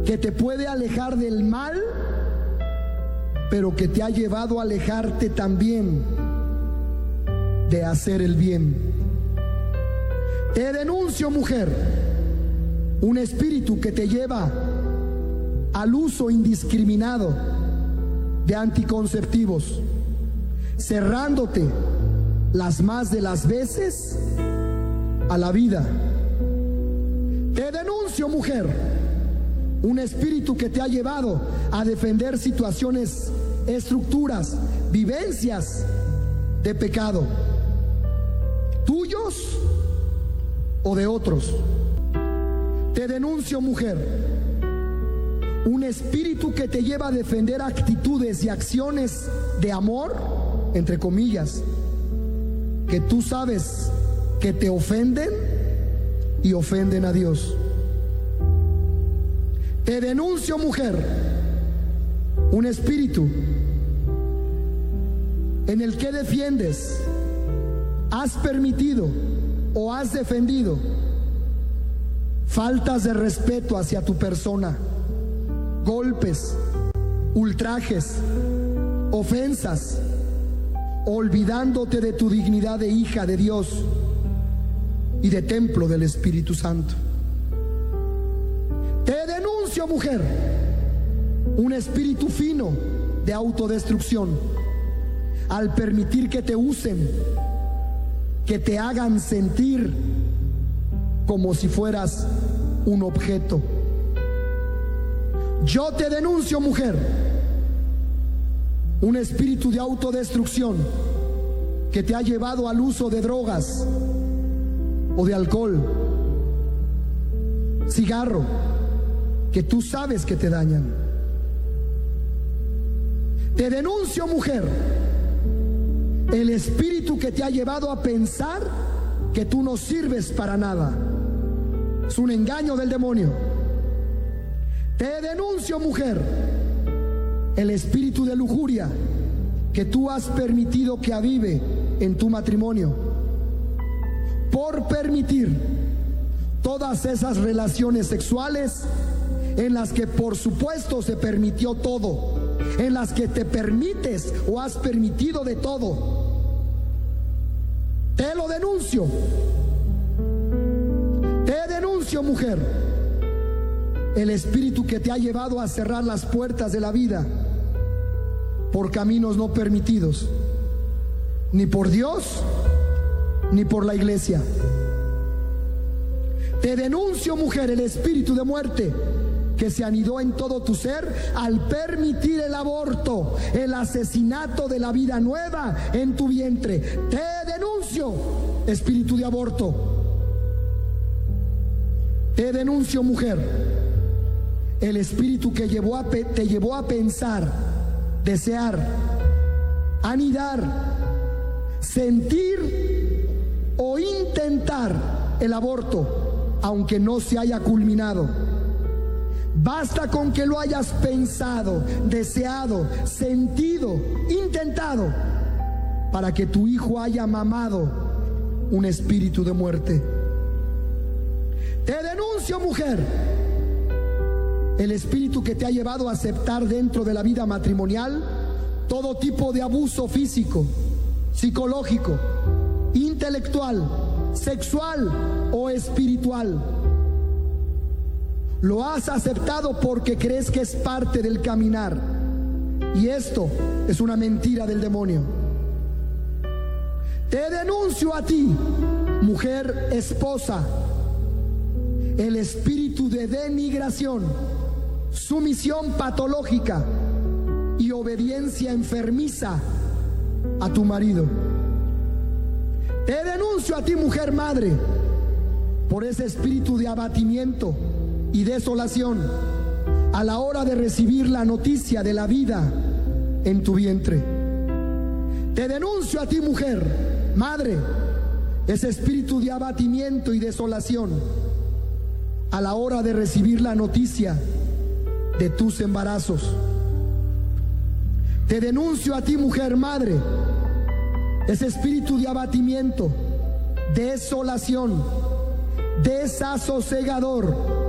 que te puede alejar del mal, pero que te ha llevado a alejarte también de hacer el bien. Te denuncio, mujer, un espíritu que te lleva al uso indiscriminado de anticonceptivos, cerrándote las más de las veces a la vida. Te denuncio, mujer, un espíritu que te ha llevado a defender situaciones, estructuras, vivencias de pecado, tuyos o de otros. Te denuncio, mujer, un espíritu que te lleva a defender actitudes y acciones de amor, entre comillas, que tú sabes que te ofenden y ofenden a Dios. Te denuncio, mujer, un espíritu en el que defiendes, has permitido o has defendido faltas de respeto hacia tu persona, golpes, ultrajes, ofensas, olvidándote de tu dignidad de hija de Dios y de templo del Espíritu Santo. Te denuncio, mujer, un espíritu fino de autodestrucción, al permitir que te usen, que te hagan sentir como si fueras un objeto. Yo te denuncio, mujer, un espíritu de autodestrucción que te ha llevado al uso de drogas o de alcohol, cigarro, que tú sabes que te dañan. Te denuncio, mujer, el espíritu que te ha llevado a pensar que tú no sirves para nada. Es un engaño del demonio. Te denuncio, mujer, el espíritu de lujuria que tú has permitido que avive en tu matrimonio, por permitir todas esas relaciones sexuales en las que por supuesto se permitió todo, en las que te permites o has permitido de todo. Te lo denuncio. Te denuncio, mujer, el espíritu que te ha llevado a cerrar las puertas de la vida por caminos no permitidos, ni por Dios, ni por la iglesia. Te denuncio, mujer, el espíritu de muerte que se anidó en todo tu ser al permitir el aborto, el asesinato de la vida nueva en tu vientre. Te denuncio, espíritu de aborto. Te denuncio, mujer, el espíritu que te llevó a pensar, desear, anidar, sentir o intentar el aborto, aunque no se haya culminado. Basta con que lo hayas pensado, deseado, sentido, intentado, para que tu hijo haya mamado un espíritu de muerte. Te denuncio, mujer, el espíritu que te ha llevado a aceptar dentro de la vida matrimonial todo tipo de abuso físico, psicológico, intelectual, sexual o espiritual. Lo has aceptado porque crees que es parte del caminar, y esto es una mentira del demonio. Te denuncio a ti, mujer esposa, el espíritu de denigración, sumisión patológica y obediencia enfermiza a tu marido. Te denuncio a ti, mujer madre, por ese espíritu de abatimiento y desolación a la hora de recibir la noticia de la vida en tu vientre. Te denuncio a ti, mujer madre, ese espíritu de abatimiento y desolación a la hora de recibir la noticia de tus embarazos. Te denuncio a ti, mujer madre, ese espíritu de abatimiento, desolación, desasosegador